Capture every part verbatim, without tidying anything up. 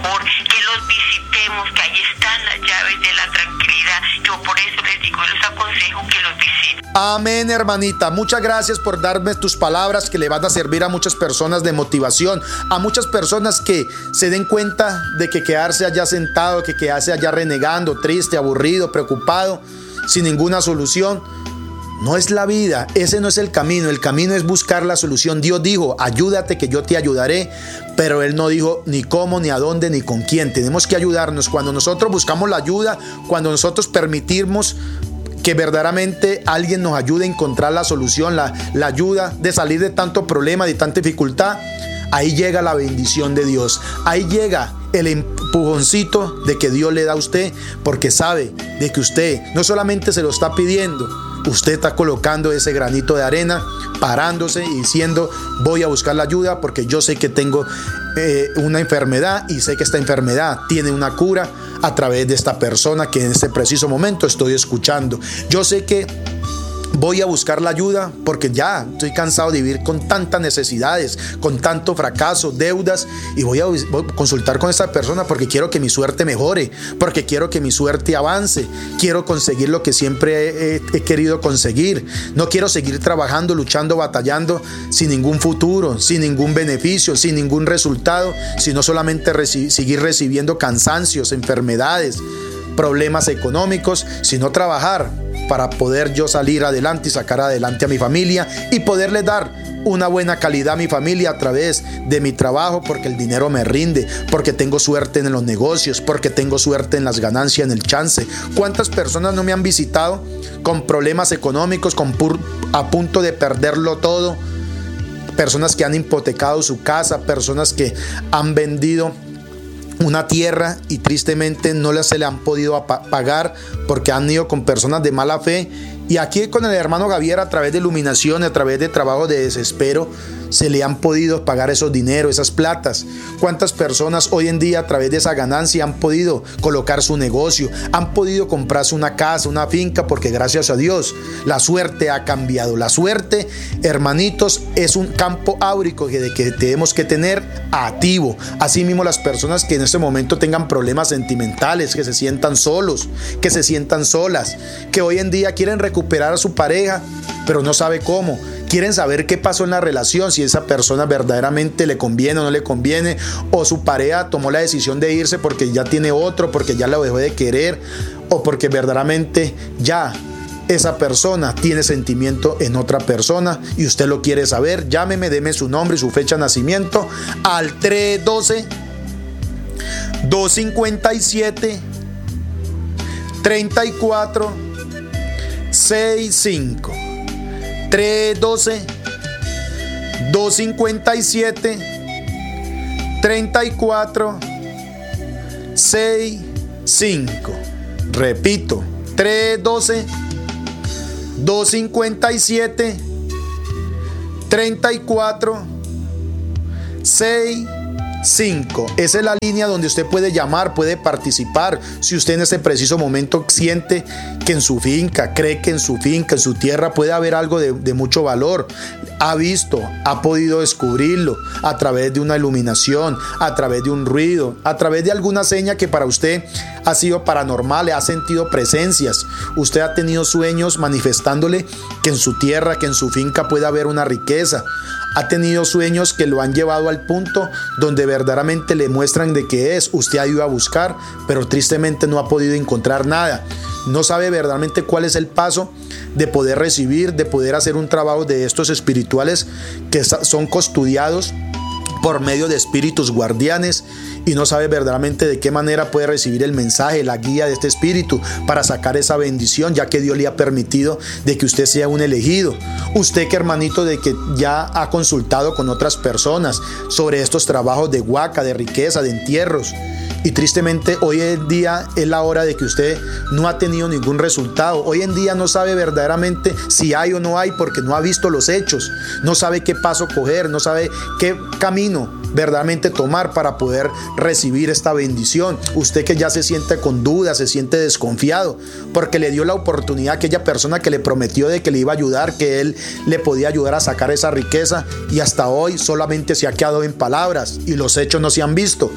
mejor, que los visitemos, que ahí están las llaves de la tranquilidad. Yo por eso les digo, les aconsejo que los visiten. Amén, hermanita. Muchas gracias por darme tus palabras que le van a servir a muchas personas de motivación, a muchas personas que se den cuenta de que quedarse allá sentado, que quedarse allá renegando, triste, aburrido, preocupado, sin ninguna solución, no es la vida. Ese no es el camino. El camino es buscar la solución. Dios dijo, ayúdate que yo te ayudaré, pero Él no dijo ni cómo, ni a dónde, ni con quién. Tenemos que ayudarnos. Cuando nosotros buscamos la ayuda, cuando nosotros permitimos que verdaderamente alguien nos ayude a encontrar la solución, la, la ayuda de salir de tanto problema, de tanta dificultad, ahí llega la bendición de Dios. Ahí llega el empujoncito de que Dios le da a usted, porque sabe de que usted no solamente se lo está pidiendo, usted está colocando ese granito de arena, parándose y diciendo, voy a buscar la ayuda porque yo sé que tengo eh, una enfermedad y sé que esta enfermedad tiene una cura a través de esta persona que en este preciso momento estoy escuchando. Yo sé que voy a buscar la ayuda porque ya estoy cansado de vivir con tantas necesidades, con tanto fracaso, deudas, y voy a, voy a consultar con esta persona porque quiero que mi suerte mejore, porque quiero que mi suerte avance, quiero conseguir lo que siempre he, he querido conseguir. No quiero seguir trabajando, luchando, batallando sin ningún futuro, sin ningún beneficio, sin ningún resultado, sino solamente reci- seguir recibiendo cansancios, enfermedades, problemas económicos, sino trabajar para poder yo salir adelante y sacar adelante a mi familia y poderle dar una buena calidad a mi familia a través de mi trabajo, porque el dinero me rinde, porque tengo suerte en los negocios, porque tengo suerte en las ganancias, en el chance. ¿Cuántas personas no me han visitado con problemas económicos, con pur- a punto de perderlo todo? Personas que han hipotecado su casa, personas que han vendido una tierra y tristemente no se le han podido pagar porque han ido con personas de mala fe. Y aquí con el hermano Javier, a través de iluminación, a través de trabajo de desespero, se le han podido pagar esos dineros, esas platas. ¿Cuántas personas hoy en día a través de esa ganancia han podido colocar su negocio, han podido comprarse una casa, una finca? Porque gracias a Dios la suerte ha cambiado. La suerte, hermanitos, es un campo áurico que, que tenemos que tener activo. Asimismo, las personas que en este momento tengan problemas sentimentales, que se sientan solos, que se sientan solas, que hoy en día quieren recuperar a su pareja, pero no sabe cómo. Quieren saber qué pasó en la relación, si esa persona verdaderamente le conviene o no le conviene, o su pareja tomó la decisión de irse porque ya tiene otro, porque ya lo dejó de querer, o porque verdaderamente ya esa persona tiene sentimiento en otra persona y usted lo quiere saber. Llámeme, deme su nombre y su fecha de nacimiento al tres uno dos, dos cinco siete, tres cuatro seis cinco. tres uno dos, dos cinco siete, tres cuatro seis cinco. Repito, tres uno dos, dos cinco siete, tres cuatro seis cinco. Esa es la línea donde usted puede llamar, puede participar. Si usted en este preciso momento siente que en su finca, cree que en su finca, en su tierra puede haber algo de, de mucho valor, ha visto, ha podido descubrirlo a través de una iluminación, a través de un ruido, a través de alguna seña que para usted ha sido paranormal, ha sentido presencias, usted ha tenido sueños manifestándole que en su tierra, que en su finca puede haber una riqueza. Ha tenido sueños que lo han llevado al punto donde verdaderamente le muestran de qué es. Usted ha ido a buscar, pero tristemente no ha podido encontrar nada. No sabe verdaderamente cuál es el paso de poder recibir, de poder hacer un trabajo de estos espirituales que son custodiados por medio de espíritus guardianes, y no sabe verdaderamente de qué manera puede recibir el mensaje, la guía de este espíritu para sacar esa bendición, ya que Dios le ha permitido de que usted sea un elegido. Usted, que hermanito, de que ya ha consultado con otras personas sobre estos trabajos de huaca, de riqueza, de entierros, y tristemente hoy en día es la hora de que usted no ha tenido ningún resultado. Hoy en día no sabe verdaderamente si hay o no hay, porque no ha visto los hechos, no sabe qué paso coger, no sabe qué camino verdaderamente tomar para poder recibir esta bendición. Usted que ya se siente con dudas, se siente desconfiado porque le dio la oportunidad a aquella persona que le prometió de que le iba a ayudar, que él le podía ayudar a sacar esa riqueza, y hasta hoy solamente se ha quedado en palabras y los hechos no se han visto.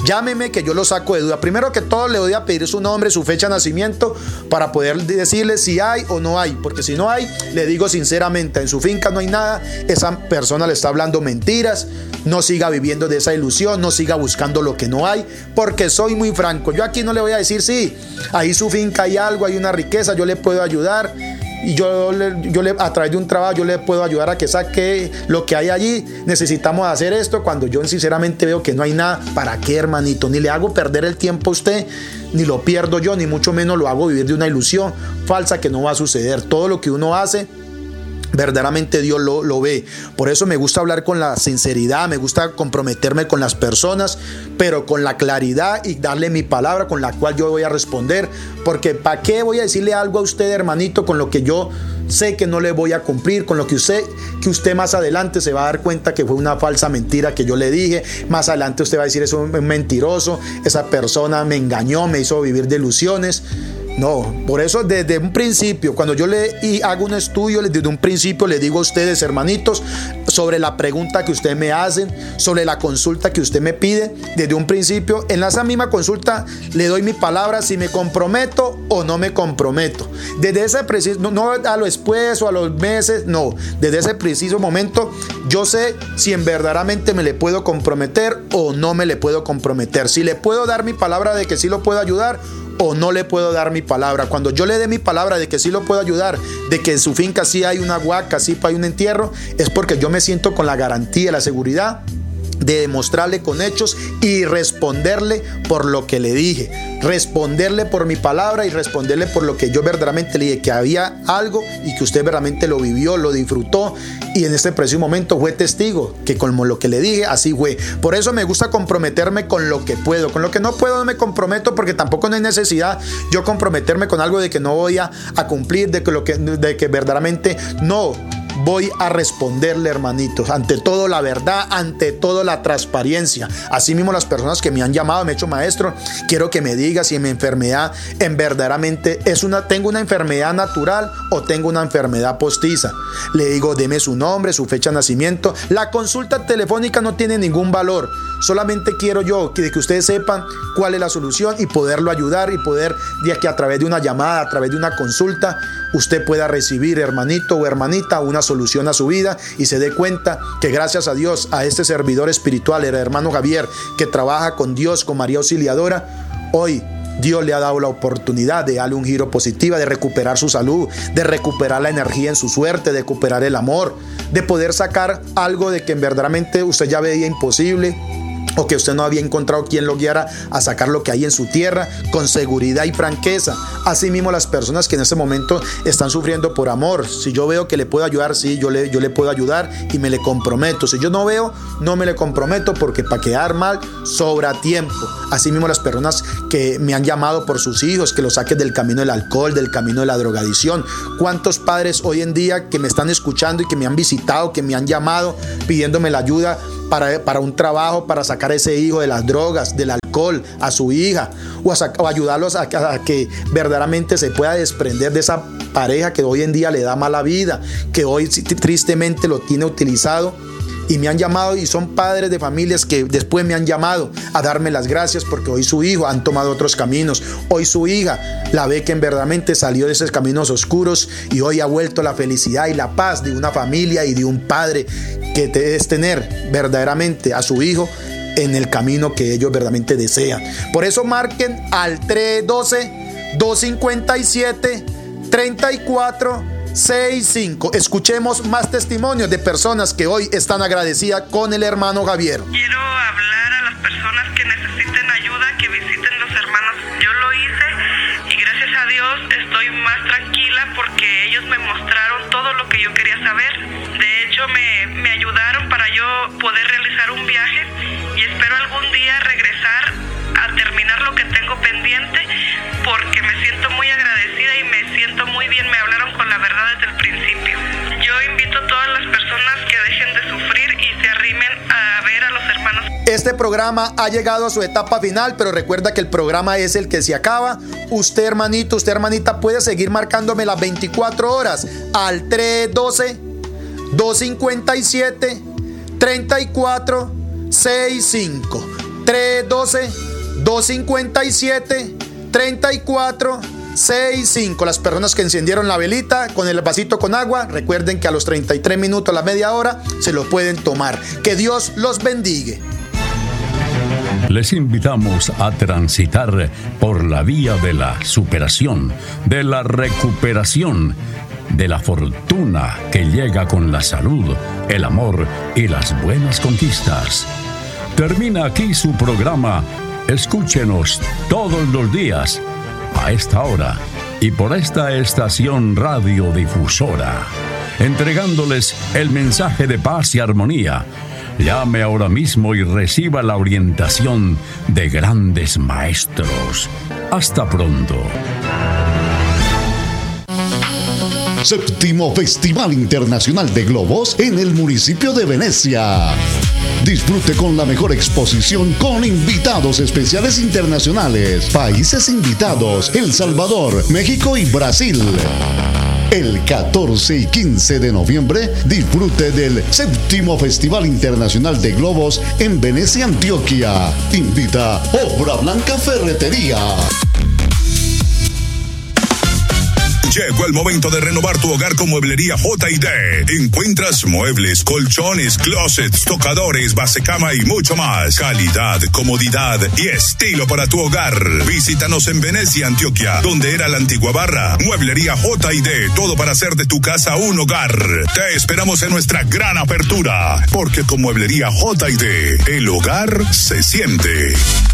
Llámeme que yo lo saco de duda. Primero que todo le voy a pedir su nombre, su fecha de nacimiento para poder decirle si hay o no hay, porque si no hay, le digo sinceramente, en su finca no hay nada, esa persona le está hablando mentiras. No siga viviendo de esa ilusión, no siga buscando lo que no hay, porque soy muy franco. Yo aquí no le voy a decir, sí, ahí su finca hay algo, hay una riqueza, yo le puedo ayudar. Y yo, le, yo le, a través de un trabajo yo le puedo ayudar a que saque lo que hay allí. Necesitamos hacer esto. Cuando yo sinceramente veo que no hay nada, ¿para qué, hermanito? Ni le hago perder el tiempo a usted, ni lo pierdo yo, ni mucho menos lo hago vivir de una ilusión falsa que no va a suceder. Todo lo que uno hace, verdaderamente Dios lo, lo ve. Por eso me gusta hablar con la sinceridad, me gusta comprometerme con las personas, pero con la claridad y darle mi palabra con la cual yo voy a responder. Porque ¿para qué voy a decirle algo a usted, hermanito, con lo que yo sé que no le voy a cumplir, con lo que usted, que usted más adelante se va a dar cuenta que fue una falsa mentira que yo le dije? Más adelante usted va a decir, es un mentiroso, esa persona me engañó, me hizo vivir de ilusiones. No, por eso desde un principio, cuando yo le y hago un estudio, desde un principio le digo a ustedes, hermanitos, sobre la pregunta que ustedes me hacen, sobre la consulta que usted me pide, desde un principio, en esa misma consulta le doy mi palabra si me comprometo o no me comprometo. Desde ese preciso, no, no a lo después o a los meses, no, desde ese preciso momento yo sé si en verdaderamente me le puedo comprometer o no me le puedo comprometer, si le puedo dar mi palabra de que sí lo puedo ayudar o no le puedo dar mi palabra. Cuando yo le dé mi palabra de que sí lo puedo ayudar, de que en su finca sí hay una huaca, sí hay un entierro, es porque yo me siento con la garantía, la seguridad de demostrarle con hechos y responderle por lo que le dije, responderle por mi palabra y responderle por lo que yo verdaderamente le dije, que había algo y que usted verdaderamente lo vivió, lo disfrutó y en este preciso momento fue testigo que como lo que le dije, así fue. Por eso me gusta comprometerme con lo que puedo. Con lo que no puedo no me comprometo, porque tampoco no hay necesidad yo comprometerme con algo de que no voy a, a cumplir, de que, lo que, de que verdaderamente no voy a responderle, hermanitos, ante todo la verdad, ante todo la transparencia. Así mismo las personas que me han llamado, me han hecho maestro, quiero que me diga si mi enfermedad en verdaderamente es una, tengo una enfermedad natural o tengo una enfermedad postiza. Le digo, deme su nombre, su fecha de nacimiento. La consulta telefónica no tiene ningún valor. Solamente quiero yo que, que ustedes sepan cuál es la solución y poderlo ayudar y poder, de que a través de una llamada, a través de una consulta, usted pueda recibir, hermanito o hermanita, una solución a su vida y se dé cuenta que gracias a Dios, a este servidor espiritual, el hermano Javier, que trabaja con Dios, con María Auxiliadora, hoy Dios le ha dado la oportunidad de darle un giro positivo, de recuperar su salud, de recuperar la energía en su suerte, de recuperar el amor, de poder sacar algo de que verdaderamente usted ya veía imposible, o que usted no había encontrado quien lo guiara a sacar lo que hay en su tierra con seguridad y franqueza. Asimismo, las personas que en este momento están sufriendo por amor, si yo veo que le puedo ayudar, sí, yo le, yo le puedo ayudar y me le comprometo. Si yo no veo, no me le comprometo, porque para quedar mal sobra tiempo. Asimismo, las personas que me han llamado por sus hijos, que los saquen del camino del alcohol, del camino de la drogadicción. ¿Cuántos padres hoy en día que me están escuchando y que me han visitado, que me han llamado pidiéndome la ayuda Para, para un trabajo, para sacar a ese hijo de las drogas, del alcohol, a su hija, o, a, o ayudarlos a, a que verdaderamente se pueda desprender de esa pareja que hoy en día le da mala vida, que hoy tristemente lo tiene utilizado? Y me han llamado y son padres de familias que después me han llamado a darme las gracias porque hoy su hijo han tomado otros caminos. Hoy su hija la ve que en verdaderamente salió de esos caminos oscuros y hoy ha vuelto la felicidad y la paz de una familia y de un padre, que es tener verdaderamente a su hijo en el camino que ellos verdaderamente desean. Por eso marquen al tres uno dos, dos cinco siete, tres cuatro seis cinco. Escuchemos más testimonios de personas que hoy están agradecidas con el hermano Javier. Quiero hablar a las personas que necesiten ayuda, que visiten los hermanos. Yo lo hice y gracias a Dios estoy más tranquila porque ellos me mostraron todo lo que yo quería saber. De hecho, me, me ayudaron para yo poder realizar un viaje y espero algún día regresar a terminar lo que tengo pendiente, porque me siento muy agradecida y me siento muy bien. Me hablaron con la verdad desde el principio. Yo invito a todas las personas que dejen de sufrir y se arrimen a ver a los hermanos. Este programa ha llegado a su etapa final, pero recuerda que el programa es el que se acaba. Usted, hermanito, usted, hermanita, puede seguir marcándome las veinticuatro horas al tres uno dos, dos cinco siete, tres cuatro seis cinco. tres uno dos, dos cinco siete, tres cuatro seis cinco. Las personas que encendieron la velita con el vasito con agua, recuerden que a los treinta y tres minutos, a la media hora, se lo pueden tomar. Que Dios los bendiga. Les invitamos a transitar por la vía de la superación, de la recuperación, de la fortuna que llega con la salud, el amor y las buenas conquistas. Termina aquí su programa. Escúchenos todos los días, a esta hora y por esta estación radiodifusora, entregándoles el mensaje de paz y armonía. Llame ahora mismo y reciba la orientación de grandes maestros. Hasta pronto. Séptimo Festival Internacional de Globos en el municipio de Venecia. Disfrute con la mejor exposición con invitados especiales internacionales. Países invitados: El Salvador, México y Brasil. El catorce y quince de noviembre, disfrute del Séptimo Festival Internacional de Globos en Venecia, Antioquia. Invita Obra Blanca Ferretería. Llegó el momento de renovar tu hogar con Mueblería J y D. Encuentras muebles, colchones, closets, tocadores, basecama y mucho más. Calidad, comodidad y estilo para tu hogar. Visítanos en Venecia, Antioquia, donde era la antigua barra. Mueblería J y D, todo para hacer de tu casa un hogar. Te esperamos en nuestra gran apertura, porque con Mueblería J y D, el hogar se siente.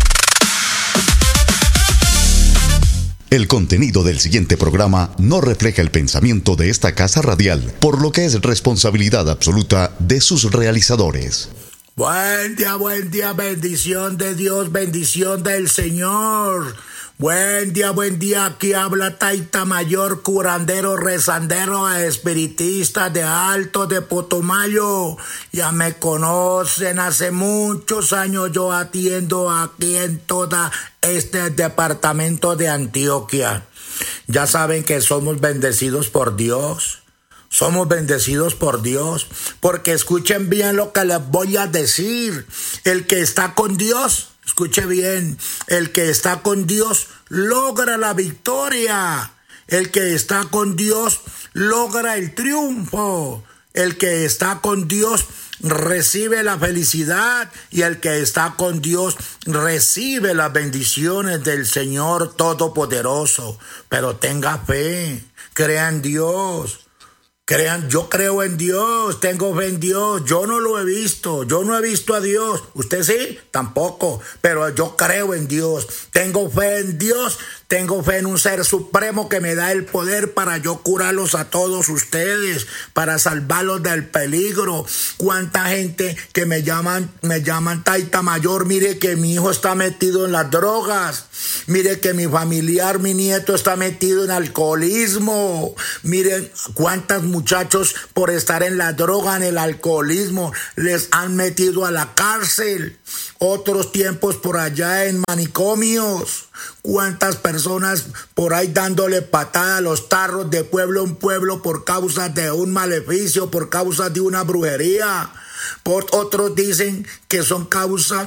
El contenido del siguiente programa no refleja el pensamiento de esta casa radial, por lo que es responsabilidad absoluta de sus realizadores. Buen día, buen día, bendición de Dios, bendición del Señor. Buen día, buen día, aquí habla Taita Mayor, curandero, rezandero, espiritista de Alto de Putumayo. Ya me conocen, hace muchos años yo atiendo aquí en toda este departamento de Antioquia. Ya saben que somos bendecidos por Dios. Somos bendecidos por Dios, porque escuchen bien lo que les voy a decir. El que está con Dios, escuche bien, el que está con Dios logra la victoria. El que está con Dios logra el triunfo. El que está con Dios recibe la felicidad, y el que está con Dios recibe las bendiciones del Señor Todopoderoso. Pero tenga fe, crea en Dios. Crean, yo creo en Dios, tengo fe en Dios, yo no lo he visto, yo no he visto a Dios. ¿Usted sí? Tampoco, pero yo creo en Dios, tengo fe en Dios, tengo fe en un ser supremo que me da el poder para yo curarlos a todos ustedes, para salvarlos del peligro. Cuánta gente que me llaman, me llaman Taita Mayor, mire que mi hijo está metido en las drogas, mire que mi familiar, mi nieto está metido en alcoholismo, miren cuántas muchachos por estar en la droga, en el alcoholismo, les han metido a la cárcel. Otros tiempos por allá en manicomios. Cuántas personas por ahí dándole patada a los tarros de pueblo en pueblo por causa de un maleficio, por causa de una brujería. Por otros dicen que son causa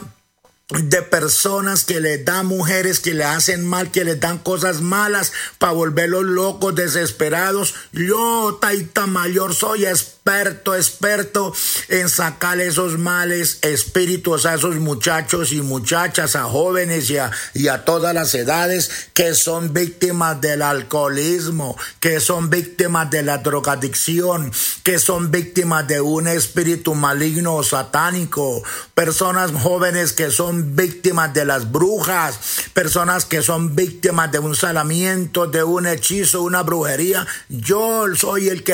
de personas que les dan, mujeres que le hacen mal, que les dan cosas malas para volverlos locos, desesperados. Yo, Taita Mayor, soy experto, experto en sacar esos males espíritus a esos muchachos y muchachas, a jóvenes y a, y a todas las edades que son víctimas del alcoholismo, que son víctimas de la drogadicción, que son víctimas de un espíritu maligno o satánico, personas jóvenes que son víctimas de las brujas, personas que son víctimas de un salamiento, de un hechizo, una brujería. Yo soy el que